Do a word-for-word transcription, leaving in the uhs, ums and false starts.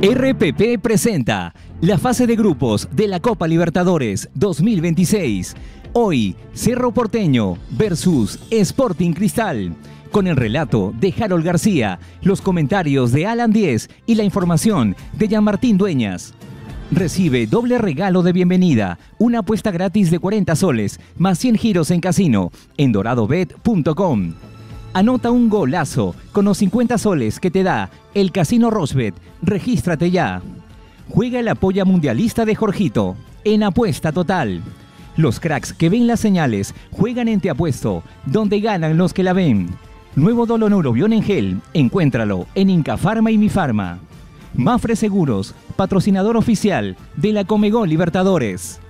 R P P presenta la fase de grupos de la Copa Libertadores dos mil veintiséis. Hoy, Cerro Porteño versus Sporting Cristal. Con el relato de Harold García, los comentarios de Alan Díez y la información de Jean-Martín Dueñas. Recibe doble regalo de bienvenida, una apuesta gratis de cuarenta soles, más cien giros en casino, en doradobet punto com. Anota un golazo con los cincuenta soles que te da el Casino Rosbet. Regístrate ya. Juega la polla mundialista de Jorgito en Apuesta Total. Los cracks que ven las señales juegan en Te Apuesto, donde ganan los que la ven. Nuevo Doloneurobión en gel, encuéntralo en Incafarma y Mifarma. Mafre Seguros, patrocinador oficial de la Comegol Libertadores.